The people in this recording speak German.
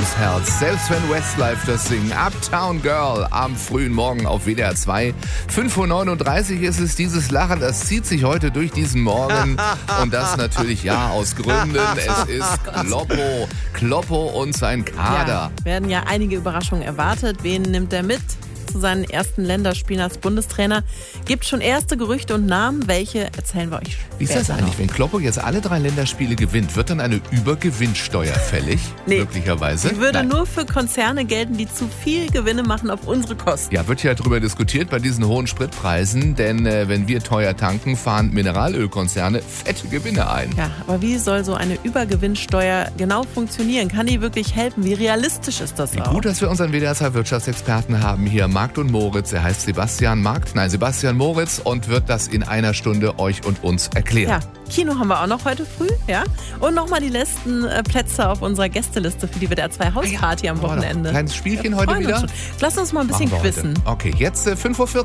ums Herz. Selbst wenn Westlife das singen. Uptown Girl am frühen Morgen auf WDR 2. 5:39 Uhr ist es. Dieses Lachen, das zieht sich heute durch diesen Morgen. Und das natürlich, aus Gründen. Es ist Kloppo und sein Kader. Ja, werden ja einige Überraschungen erwartet. Wen nimmt er mit zu seinen ersten Länderspielen als Bundestrainer? Gibt schon erste Gerüchte und Namen. Welche erzählen wir euch später. Wie ist das eigentlich, wenn Kloppo jetzt alle 3 Länderspiele gewinnt? Wird dann eine Übergewinnsteuer fällig? Nee. Möglicherweise? Die würde nur für Konzerne gelten, die zu viel Gewinne machen auf unsere Kosten. Ja, wird ja darüber diskutiert bei diesen hohen Spritpreisen. Denn wenn wir teuer tanken, fahren Mineralölkonzerne fette Gewinne ein. Ja, aber wie soll so eine Übergewinnsteuer genau funktionieren? Kann die wirklich helfen? Wie realistisch ist das auch? Gut, dass wir unseren WDR 2 Wirtschaftsexperten haben hier. Markt und Moritz. Er heißt Sebastian Moritz und wird das in einer Stunde euch und uns erklären. Ja, Kino haben wir auch noch heute früh, ja. Und nochmal die letzten Plätze auf unserer Gästeliste für die WDR 2 Hausparty am Wochenende. Kleines Spielchen heute wieder. Lass uns mal ein bisschen quizzen. Okay, jetzt 5:40 Uhr.